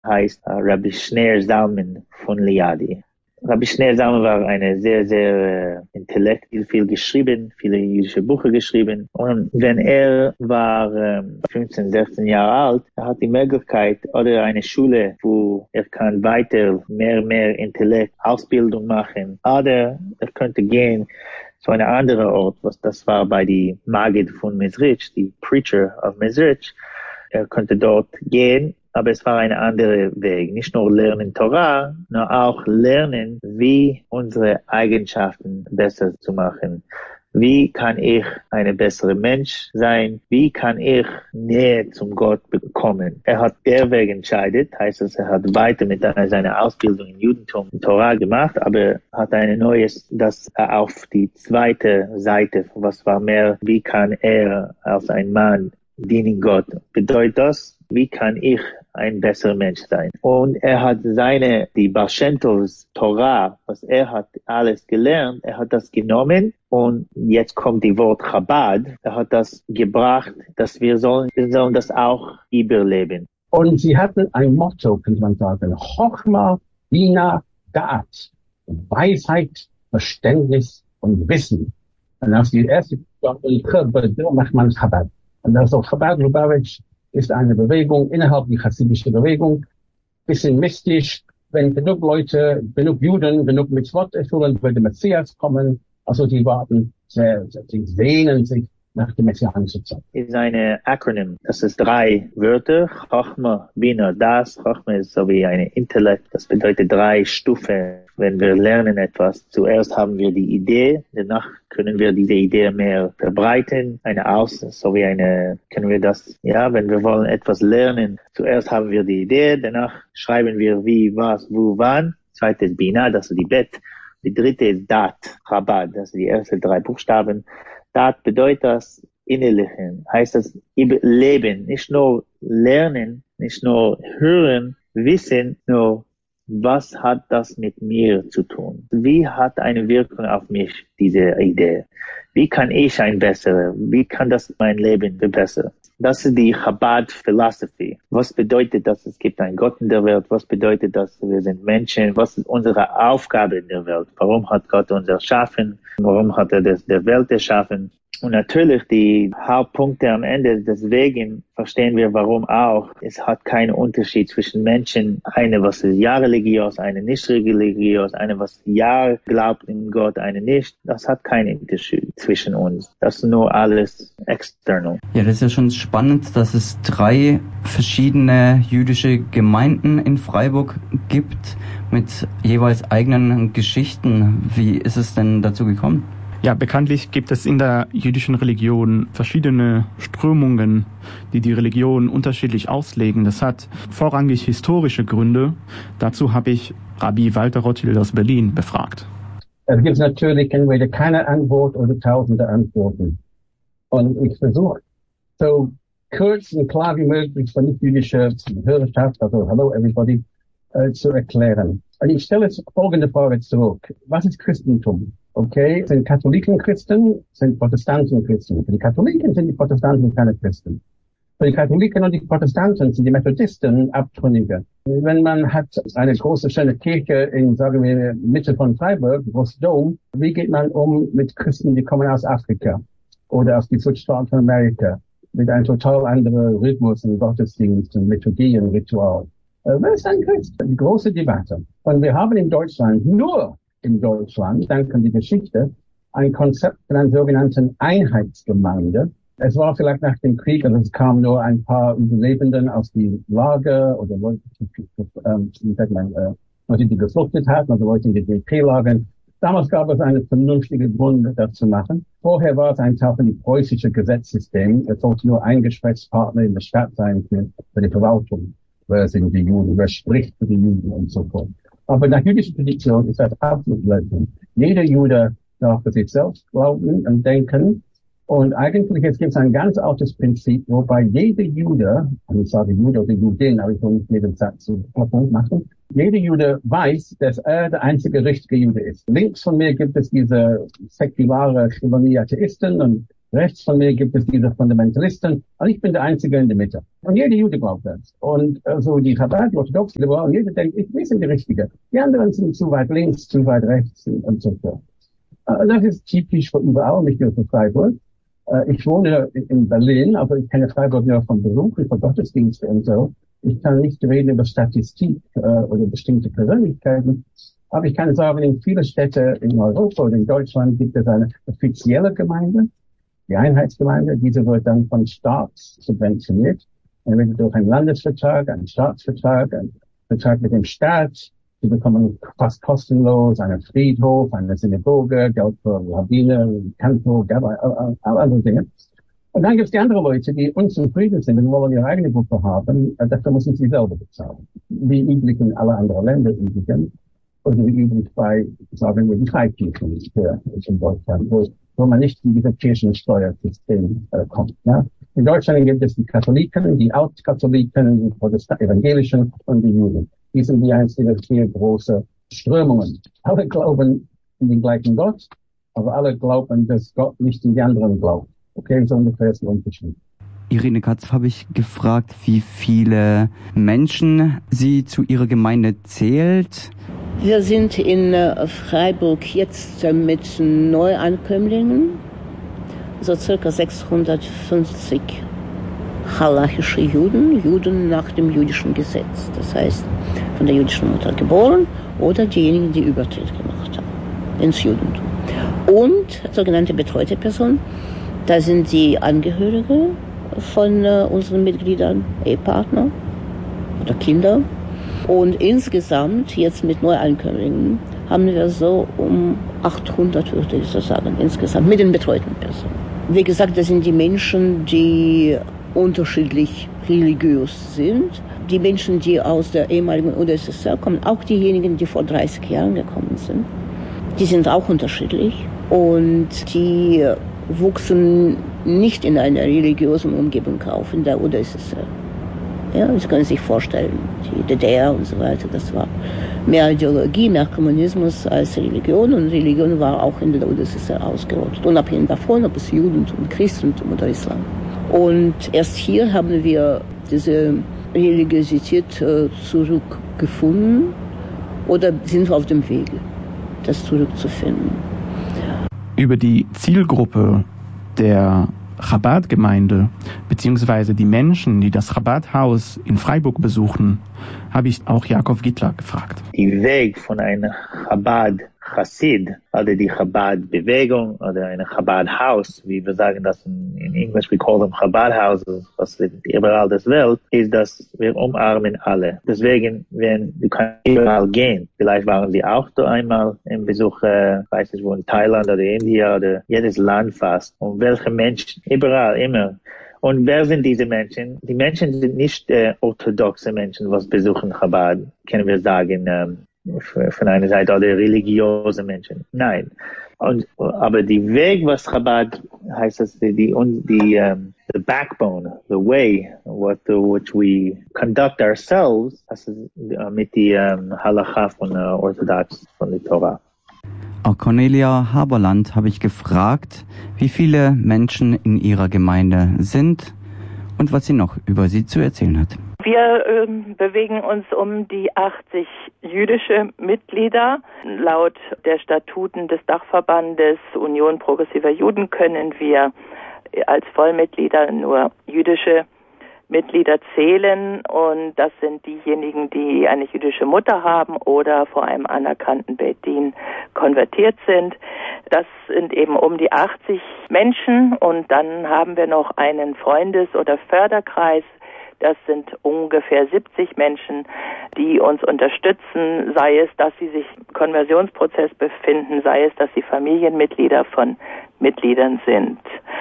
heißt Rabbi Shneur Zalman von Liadi. Rabbi Shneur Zalman war eine sehr, sehr intellektuell, viel geschrieben, viele jüdische Bücher geschrieben. Und wenn er war 15, 16 Jahre alt, er hat die Möglichkeit oder eine Schule, wo er kann weiter mehr Intellekt, Ausbildung machen. Oder er könnte gehen zu einem anderen Ort, was das war bei die Magid von Mezrich, die Preacher of Mezrich. Er könnte dort gehen, aber es war ein anderer Weg. Nicht nur lernen Torah, nur auch lernen, wie unsere Eigenschaften besser zu machen. Wie kann ich ein besserer Mensch sein? Wie kann ich Nähe zum Gott bekommen? Er hat der Weg entscheidet, heißt es, er hat weiter mit seiner Ausbildung im Judentum Torah gemacht, aber hat ein neues, das auf die zweite Seite, was war mehr, wie kann er als ein Mann dienen Gott? Bedeutet das, wie kann ich ein besserer Mensch sein? Und er hat die Baal Shem Tovs Torah, was er hat alles gelernt, er hat das genommen und jetzt kommt die Wort Chabad, er hat das gebracht, dass wir sollen das auch überleben. Und sie hatten ein Motto, könnte man sagen, Chochma, Bina, Da'at, Weisheit, Verständnis und Wissen. Und das ist die erste macht man Chabad. Und also Chabad Lubavitch ist eine Bewegung innerhalb der chassidischen Bewegung, bisschen mystisch, wenn genug Leute, genug Juden, genug Mitzvot erfüllen, würde Messias kommen, also die warten, sie sehnen sich nach der messianischen Zeit. Ist eine Akronym. Das ist 3 Wörter. Chochma, Bina, Das. Chochma ist so wie eine Intellekt. Das bedeutet 3 Stufen. Wenn wir lernen etwas, zuerst haben wir die Idee, danach können wir diese Idee mehr verbreiten, können wir das, wenn wir wollen etwas lernen, zuerst haben wir die Idee, danach schreiben wir wie, was, wo, wann. Zweite ist Bina, das ist die Bet. Die dritte ist Dat, Chabad, das sind die ersten 3 Buchstaben. Dat bedeutet das Innerlichen, heißt das Leben, nicht nur lernen, nicht nur hören, wissen, nur was hat das mit mir zu tun? Wie hat eine Wirkung auf mich, diese Idee? Wie kann ich wie kann das mein Leben verbessern? Das ist die Chabad-Philosophie. Was bedeutet das? Es gibt einen Gott in der Welt. Was bedeutet das? Wir sind Menschen. Was ist unsere Aufgabe in der Welt? Warum hat Gott uns erschaffen? Warum hat er der Welt erschaffen? Und natürlich die Hauptpunkte am Ende, deswegen verstehen wir warum auch. Es hat keinen Unterschied zwischen Menschen, eine was ist ja religiös, eine nicht religiös, eine was ja glaubt in Gott, eine nicht. Das hat keinen Unterschied zwischen uns. Das ist nur alles external. Ja, das ist ja schon spannend, dass es 3 verschiedene jüdische Gemeinden in Freiburg gibt mit jeweils eigenen Geschichten. Wie ist es denn dazu gekommen? Ja, bekanntlich gibt es in der jüdischen Religion verschiedene Strömungen, die Religion unterschiedlich auslegen. Das hat vorrangig historische Gründe. Dazu habe ich Rabbi Walter Rothschild aus Berlin befragt. Es gibt natürlich entweder keine Antwort oder tausende Antworten. Und ich versuche so kurz und klar wie möglich für nicht-jüdische Hörerschaft, also hello everybody, zu erklären. Und ich stelle folgende Frage zurück. Was ist Christentum? Okay, sind Katholiken Christen, sind Protestanten Christen. Für die Katholiken sind die Protestanten keine Christen. Für die Katholiken und die Protestanten sind die Methodisten Abtrünnige. Wenn man hat eine große, schöne Kirche in, sagen wir, Mitte von Freiburg, Großdom, wie geht man um mit Christen, die kommen aus Afrika oder aus den Südstaaten von Amerika, mit einem total anderen Rhythmus und Gottesdienst und Liturgie und Ritual? Wer ist ein Christ? Die große Debatte. Und wir haben in Deutschland, dank an die Geschichte, ein Konzept von einer sogenannten Einheitsgemeinde. Es war vielleicht nach dem Krieg, also es kamen nur ein paar Überlebenden aus den Lager oder Leute, die gefluchtet hatten, also Leute in den DP-Lagern. Damals gab es einen vernünftigen Grund, das zu machen. Vorher war es ein Teil von dem preußischen Gesetzessystem. Es sollte nur ein Gesprächspartner in der Stadt sein für die Verwaltung. Wer sind die Juden? Wer spricht für die Juden und so fort? Aber nach jüdischer Tradition ist das absolut Blödsinn. Jeder Jude darf für sich selbst glauben und denken. Und eigentlich gibt es ein ganz altes Prinzip, wobei jeder Jude, und ich sage Jude oder Judin, aber ich will nicht jeden Satz zu Punkt machen, jeder Jude weiß, dass er der einzige richtige Jude ist. Links von mir gibt es diese säkulare Atheisten und Rechts von mir gibt es diese Fundamentalisten und ich bin der Einzige in der Mitte. Und jeder Jude glaubt das. Und so die Chabad, die orthodox Liberalen, jeder denkt, wir sind die Richtige. Die anderen sind zu weit links, zu weit rechts und so fort. Das ist typisch für überall, nicht nur für Freiburg. Ich wohne in Berlin, aber ich kenne Freiburg nur vom Beruf und von Gottesdiensten und so. Ich kann nicht reden über Statistik oder bestimmte Persönlichkeiten. Aber ich kann sagen, in vielen Städten in Europa oder in Deutschland gibt es eine offizielle Gemeinde, die Einheitsgemeinde. Diese wird dann von Staat subventioniert. Entweder durch einen Landesvertrag, einen Staatsvertrag, einen Vertrag mit dem Staat. Sie bekommen fast kostenlos einen Friedhof, eine Synagoge, Geld für Rabbiner, Kantor, all andere Dinge. Und dann gibt es die anderen Leute, die unzufrieden sind und wollen ihre eigene Gruppe haben. Dafür müssen sie selber bezahlen. Wie üblich in alle anderen Länder übrigens. Oder wie üblich bei, sagen wir, die Freikirchen hier in Deutschland, wo man nicht in dieses Kirchensteuersystem kommt. Ja? In Deutschland gibt es die Katholiken, die Altkatholiken, die Evangelischen und die Juden. Die sind die einzigen vier große Strömungen. Alle glauben in den gleichen Gott, aber alle glauben, dass Gott nicht in die anderen glaubt. Okay, so ungefähr ist der Unterschied. Irene Katz habe ich gefragt, wie viele Menschen sie zu ihrer Gemeinde zählt. Wir sind in Freiburg jetzt mit Neuankömmlingen, so circa 650 halachische Juden nach dem jüdischen Gesetz. Das heißt, von der jüdischen Mutter geboren oder diejenigen, die Übertritt gemacht haben ins Judentum. Und sogenannte betreute Personen, da sind die Angehörige von unseren Mitgliedern, Ehepartner oder Kinder. Und insgesamt, jetzt mit Neuankömmlingen, haben wir so um 800, würde ich so sagen, insgesamt, mit den betreuten Personen. Wie gesagt, das sind die Menschen, die unterschiedlich religiös sind. Die Menschen, die aus der ehemaligen UdSSR kommen, auch diejenigen, die vor 30 Jahren gekommen sind, die sind auch unterschiedlich. Und die wuchsen nicht in einer religiösen Umgebung auf, in der UdSSR. Ja, Sie können sich vorstellen, die DDR und so weiter, das war mehr Ideologie, mehr Kommunismus als Religion. Und Religion war auch in der UdSSR ausgerottet, unabhängig davon, ob es Judentum, Christentum oder Islam. Und erst hier haben wir diese Religiosität zurückgefunden oder sind wir auf dem Wege, das zurückzufinden. Über die Zielgruppe der Chabad-Gemeinde beziehungsweise die Menschen, die das Chabad-Haus in Freiburg besuchen, habe ich auch Jakob Gittler gefragt. Die Weg von einer Chabad-Chassid oder die Chabad-Bewegung oder ein Chabad-Haus, wie wir sagen das in Englisch, we call them Chabad-Houses, was überall das Welt, ist, dass wir umarmen alle. Deswegen, wenn du kannst überall gehen, vielleicht waren sie auch da einmal im Besuch, weiß nicht wo, in Thailand oder Indien oder jedes Land fast. Und welche Menschen, überall, immer. Und wer sind diese Menschen? Die Menschen sind nicht orthodoxe Menschen, was besuchen Chabad, können wir sagen, von einer Seite, oder religiöse Menschen. Nein. Aber die Weg, was Chabad heißt, das the backbone, the way, which we conduct ourselves, das ist mit die Halacha von Orthodox, von der Torah. Auch Cornelia Haberland habe ich gefragt, wie viele Menschen in ihrer Gemeinde sind und was sie noch über sie zu erzählen hat. Wir bewegen uns um die 80 jüdische Mitglieder. Laut der Statuten des Dachverbandes Union Progressiver Juden können wir als Vollmitglieder nur jüdische Mitglieder zählen, und das sind diejenigen, die eine jüdische Mutter haben oder vor einem anerkannten Beit Din konvertiert sind. Das sind eben um die 80 Menschen, und dann haben wir noch einen Freundes- oder Förderkreis. Das sind ungefähr 70 Menschen, die uns unterstützen, sei es, dass sie sich im Konversionsprozess befinden, sei es, dass sie Familienmitglieder von Mitgliedern sind.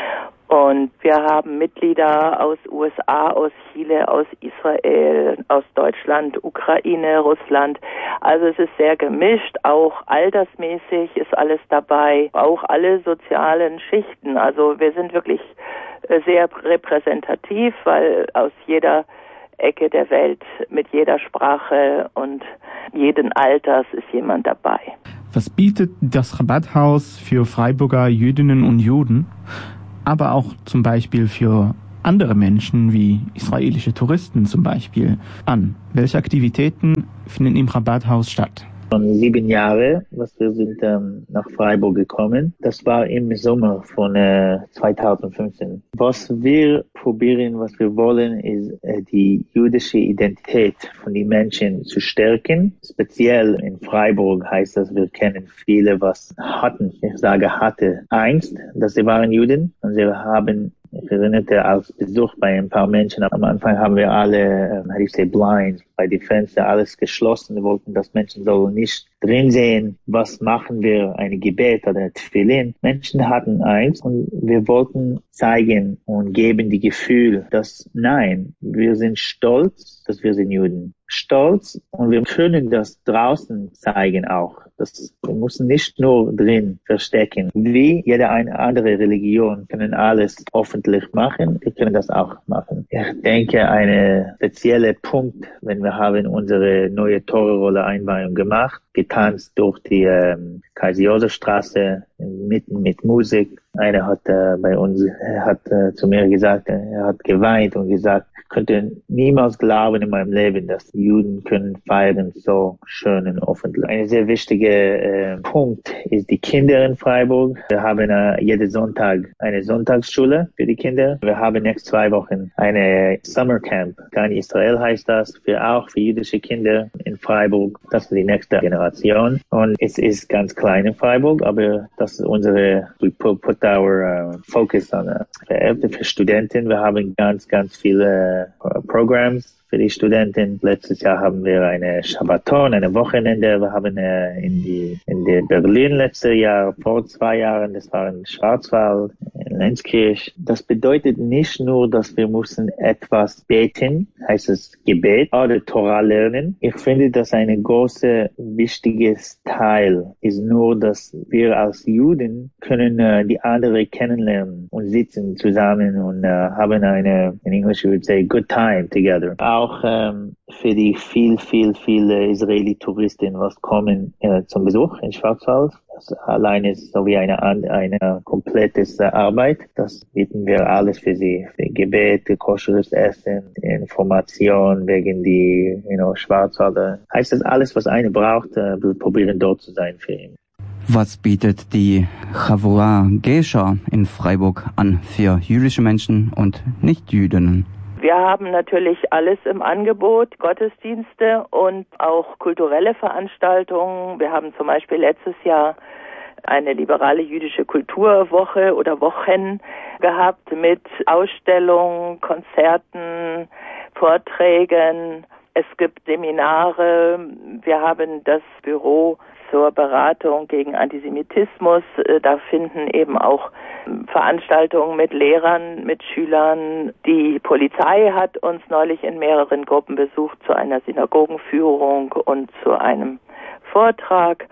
Und wir haben Mitglieder aus USA, aus Chile, aus Israel, aus Deutschland, Ukraine, Russland. Also es ist sehr gemischt, auch altersmäßig ist alles dabei, auch alle sozialen Schichten. Also wir sind wirklich sehr repräsentativ, weil aus jeder Ecke der Welt, mit jeder Sprache und jeden Alters ist jemand dabei. Was bietet das Chabad-Haus für Freiburger Jüdinnen und Juden? aber auch zum Beispiel für andere Menschen wie israelische Touristen zum Beispiel an? Welche Aktivitäten finden im Chabad-Haus statt? Schon 7 Jahre, was wir sind nach Freiburg gekommen. Das war im Sommer von 2015. Was wir probieren, was wir wollen, ist die jüdische Identität von den Menschen zu stärken. Speziell in Freiburg heißt das, wir kennen viele, was hatten, ich sage hatte, Angst, dass sie waren Juden und sie haben, ich erinnerte als Besuch bei ein paar Menschen. Am Anfang haben wir alle, blind, bei den Fenstern alles geschlossen. Wir wollten, dass Menschen sollen nicht drin sehen. Was machen wir? Ein Gebet oder Tefillin. Menschen hatten Angst und wir wollten zeigen und geben die Gefühl, dass nein, wir sind stolz, dass wir sind Juden. Stolz und wir können das draußen zeigen auch. Wir müssen nicht nur drin verstecken. Wie jede eine andere Religion können alles öffentlich machen. Wir können das auch machen. Ich denke, eine spezielle Punkt, wenn wir haben unsere neue Torah-Rolle-Einweihung gemacht, getanzt durch die Kaiser-Josef-Straße, mitten mit Musik. Einer hat bei uns zu mir gesagt, er hat geweint und gesagt, ich könnte niemals glauben in meinem Leben, dass Juden können feiern so schön und öffentlich. Ein sehr wichtiger Punkt ist die Kinder in Freiburg. Wir haben jeden Sonntag eine Sonntagsschule für die Kinder. Wir haben nächste 2 Wochen eine Summer Camp. Kein Israel heißt das, auch für jüdische Kinder in Freiburg. Das ist die nächste Generation. Und es ist ganz klein in Freiburg, aber das ist we put our focus on für Studenten. Wir haben ganz viele Programs für die Studenten. Letztes Jahr haben wir eine Shabbaton, eine Wochenende. Wir haben in Berlin letztes Jahr, vor 2 Jahren, das war in Schwarzwald, in Lenzkirch. Das bedeutet nicht nur, dass wir müssen etwas beten, heißt es Gebet oder Torah lernen. Ich finde, dass ein großer, wichtiges Teil ist nur, dass wir als Juden können die anderen kennenlernen und sitzen zusammen und haben in English we would say good time together. Auch für die viele Israeli-Touristen, was kommen zum Besuch in Schwarzwald. Das allein ist so wie eine komplettes Arbeit. Das bieten wir alles für sie. Für Gebet, koscheres Essen, Information wegen die Schwarzwälder. Heißt das alles, was einer braucht, wir probieren dort zu sein für ihn. Was bietet die Chavurah Gesher in Freiburg an für jüdische Menschen und Nicht-Jüdinnen? Wir haben natürlich alles im Angebot, Gottesdienste und auch kulturelle Veranstaltungen. Wir haben zum Beispiel letztes Jahr eine liberale jüdische Kulturwoche oder Wochen gehabt mit Ausstellungen, Konzerten, Vorträgen. Es gibt Seminare. Wir haben das Büro zur Beratung gegen Antisemitismus. Da finden eben auch Veranstaltungen mit Lehrern, mit Schülern. Die Polizei hat uns neulich in mehreren Gruppen besucht zu einer Synagogenführung und zu einem Vortrag.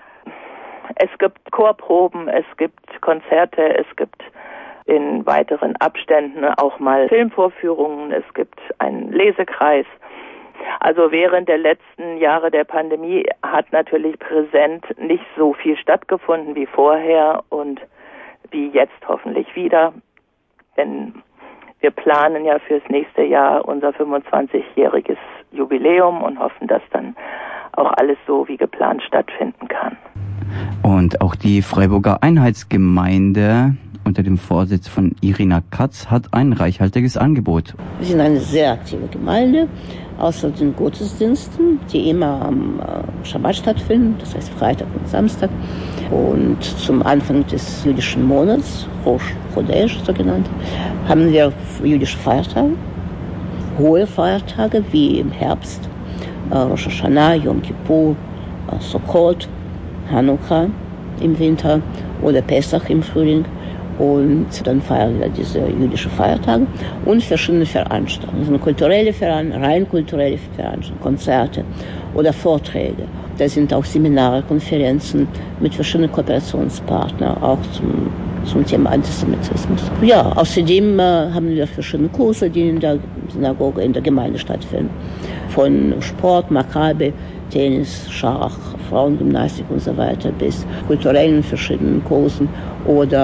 Es gibt Chorproben, es gibt Konzerte, es gibt in weiteren Abständen auch mal Filmvorführungen, es gibt einen Lesekreis. Also während der letzten Jahre der Pandemie hat natürlich präsent nicht so viel stattgefunden wie vorher und wie jetzt hoffentlich wieder. Denn wir planen ja fürs nächste Jahr unser 25-jähriges Jubiläum und hoffen, dass dann auch alles so wie geplant stattfinden kann. Und auch die Freiburger Einheitsgemeinde unter dem Vorsitz von Irina Katz hat ein reichhaltiges Angebot. Wir sind eine sehr aktive Gemeinde, außer den Gottesdiensten, die immer am Schabbat stattfinden, das heißt Freitag und Samstag. Und zum Anfang des jüdischen Monats, Rosh Chodesh so genannt, haben wir jüdische Feiertage, hohe Feiertage wie im Herbst, Rosh Hashanah, Yom Kippur, Sukkot, Hanukkah im Winter oder Pesach im Frühling. Und dann feiern wir diese jüdischen Feiertage und verschiedene Veranstaltungen. Also kulturelle rein kulturelle Veranstaltungen, Konzerte oder Vorträge. Da sind auch Seminare, Konferenzen mit verschiedenen Kooperationspartnern, auch zum Thema Antisemitismus. Ja, außerdem haben wir verschiedene Kurse, die in der Synagoge, in der Gemeinde stattfinden. Von Sport, Makkabe, Tennis, Schach, Frauengymnastik und so weiter bis kulturellen verschiedenen Kursen oder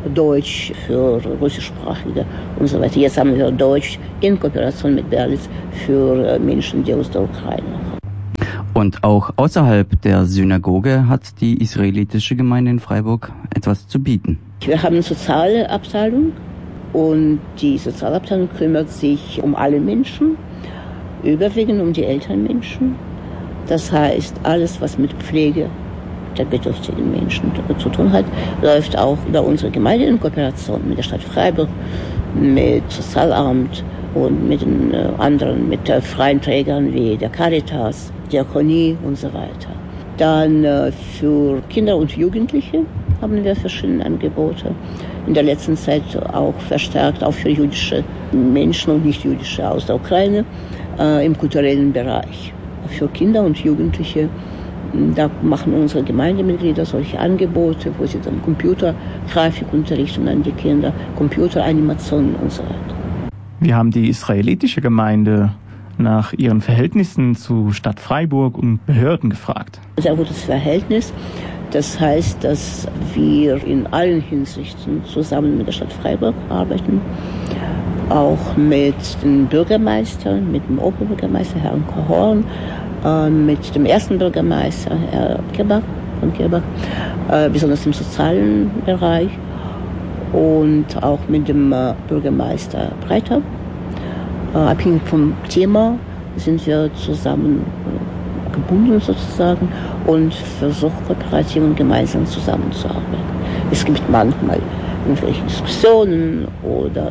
Deutsch für Russischsprachige und so weiter. Jetzt haben wir Deutsch in Kooperation mit Berlitz für Menschen, die aus der Ukraine kommen. Und auch außerhalb der Synagoge hat die israelitische Gemeinde in Freiburg etwas zu bieten. Wir haben eine soziale Abteilung und die Sozialabteilung kümmert sich um alle Menschen, überwiegend um die älteren Menschen. Das heißt, alles, was mit Pflege der bedürftigen Menschen zu tun hat, läuft auch über unsere Gemeinde in Kooperation mit der Stadt Freiburg, mit Sozialamt und mit den anderen, mit freien Trägern wie der Caritas, Diakonie und so weiter. Dann für Kinder und Jugendliche haben wir verschiedene Angebote. In der letzten Zeit auch verstärkt, auch für jüdische Menschen und nicht-jüdische aus der Ukraine im kulturellen Bereich. Für Kinder und Jugendliche, da machen unsere Gemeindemitglieder solche Angebote, wo sie dann Computergrafik unterrichten an die Kinder, Computeranimationen und so weiter. Wir haben die israelitische Gemeinde nach ihren Verhältnissen zu Stadt Freiburg und Behörden gefragt. Sehr gutes Verhältnis. Das heißt, dass wir in allen Hinsichten zusammen mit der Stadt Freiburg arbeiten. Auch mit dem Bürgermeister, mit dem Oberbürgermeister, Herrn Horn, mit dem ersten Bürgermeister, Herr Kerbach, besonders im sozialen Bereich, und auch mit dem Bürgermeister Breiter. Abhängig vom Thema sind wir zusammen gebunden sozusagen und versuchen, kooperativ und gemeinsam zusammenzuarbeiten. Es gibt manchmal irgendwelche Diskussionen oder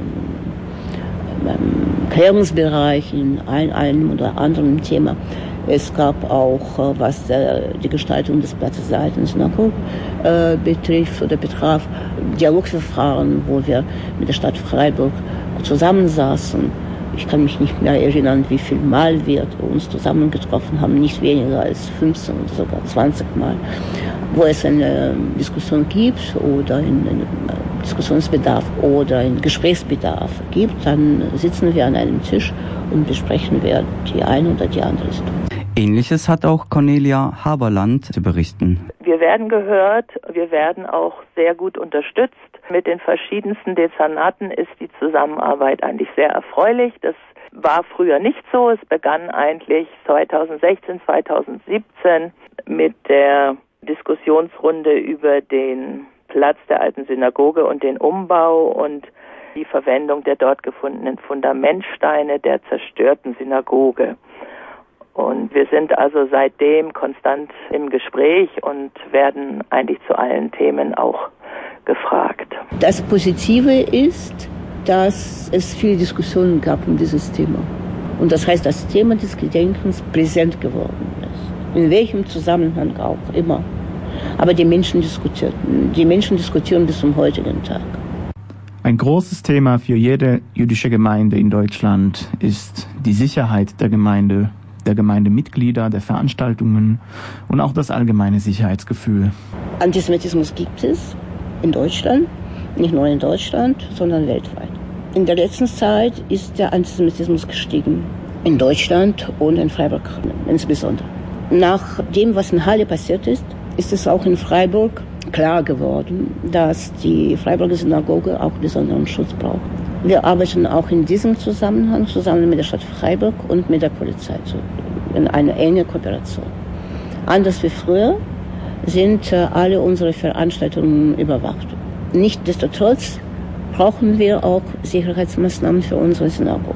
im Klärungsbereich in einem oder anderen Thema. Es gab auch, was die Gestaltung des Platzes Seiten-Synagoge betrifft oder betraf, Dialogverfahren, wo wir mit der Stadt Freiburg zusammensaßen. Ich kann mich nicht mehr erinnern, wie viel Mal wir uns zusammengetroffen haben, nicht weniger als 15 oder sogar 20 Mal. Wo es eine Diskussion gibt oder einen Diskussionsbedarf oder einen Gesprächsbedarf gibt, dann sitzen wir an einem Tisch und besprechen wir die eine oder die andere Situation. Ähnliches hat auch Cornelia Haberland zu berichten. Wir werden gehört, wir werden auch sehr gut unterstützt. Mit den verschiedensten Dezernaten ist die Zusammenarbeit eigentlich sehr erfreulich. Das war früher nicht so. Es begann eigentlich 2016, 2017 mit der Diskussionsrunde über den Platz der alten Synagoge und den Umbau und die Verwendung der dort gefundenen Fundamentsteine der zerstörten Synagoge. Und wir sind also seitdem konstant im Gespräch und werden eigentlich zu allen Themen auch gefragt. Das Positive ist, dass es viele Diskussionen gab um dieses Thema. Und das heißt, das Thema des Gedenkens präsent geworden ist. In welchem Zusammenhang auch immer. Aber die Menschen diskutieren bis zum heutigen Tag. Ein großes Thema für jede jüdische Gemeinde in Deutschland ist die Sicherheit der Gemeindemitglieder, der Veranstaltungen und auch das allgemeine Sicherheitsgefühl. Antisemitismus gibt es in Deutschland, nicht nur in Deutschland, sondern weltweit. In der letzten Zeit ist der Antisemitismus gestiegen. In Deutschland und in Freiburg insbesondere. Nach dem, was in Halle passiert ist es auch in Freiburg klar geworden, dass die Freiburger Synagoge auch besonderen Schutz braucht. Wir arbeiten auch in diesem Zusammenhang zusammen mit der Stadt Freiburg und mit der Polizei in einer engen Kooperation. Anders wie früher sind alle unsere Veranstaltungen überwacht. Nichtsdestotrotz brauchen wir auch Sicherheitsmaßnahmen für unsere Synagoge.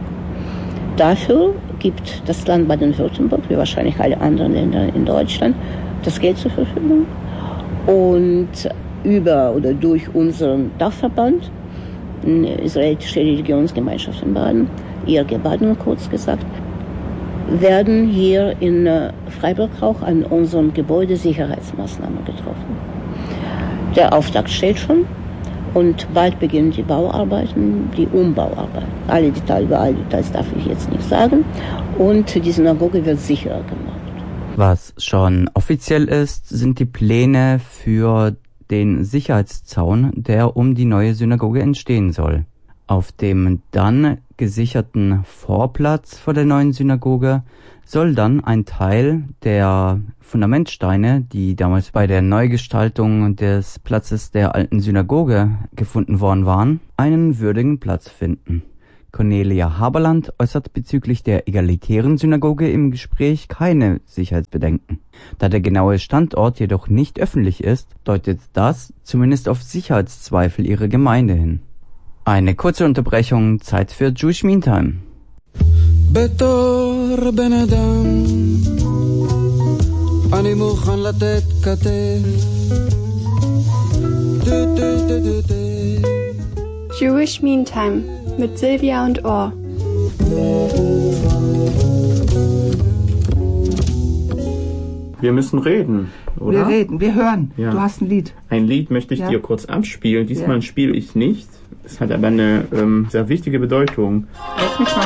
Dafür gibt das Land Baden-Württemberg, wie wahrscheinlich alle anderen Länder in Deutschland, das Geld zur Verfügung. Und über oder durch unseren Dachverband, Israelitische Religionsgemeinschaft in Baden, IRG Baden kurz gesagt, werden hier in Freiburg auch an unserem Gebäude Sicherheitsmaßnahmen getroffen. Der Auftakt steht schon und bald beginnen die Bauarbeiten, die Umbauarbeiten. Alle Details darf ich jetzt nicht sagen. Und die Synagoge wird sicherer gemacht. Was schon offiziell ist, sind die Pläne für den Sicherheitszaun, der um die neue Synagoge entstehen soll. Auf dem dann gesicherten Vorplatz vor der neuen Synagoge soll dann ein Teil der Fundamentsteine, die damals bei der Neugestaltung des Platzes der alten Synagoge gefunden worden waren, einen würdigen Platz finden. Cornelia Haberland äußert bezüglich der egalitären Synagoge im Gespräch keine Sicherheitsbedenken. Da der genaue Standort jedoch nicht öffentlich ist, deutet das zumindest auf Sicherheitszweifel ihrer Gemeinde hin. Eine kurze Unterbrechung, Zeit für Jewish Meantime. בתור בן אדם אני מוכן לתת כתף Jewish Meantime mit Silvia und Or. Wir müssen reden, oder? Wir hören. Ja. Du hast ein Lied. Ein Lied möchte ich dir kurz abspielen. Diesmal spiele ich nicht. Es hat aber eine sehr wichtige Bedeutung. Lass mich mal